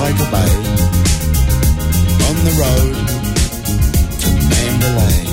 like a babe on the road to Mandalay.